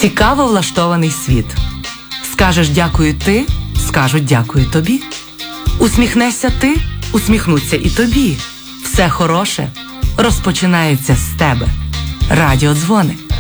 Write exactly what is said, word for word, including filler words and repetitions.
Цікаво влаштований світ. Скажеш дякую ти, скажуть дякую тобі. Усміхнешся ти, усміхнуться і тобі. Все хороше розпочинається з тебе. Радіодзвони.